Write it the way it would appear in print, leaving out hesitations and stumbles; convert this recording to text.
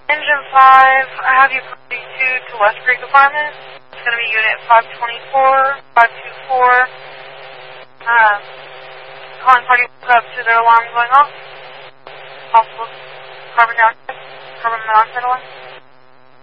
Engine 5, I have you proceed to West Creek Apartment. It's going to be unit 524, 524. Calling party up to their alarm going off. Possible carbon monoxide alarm.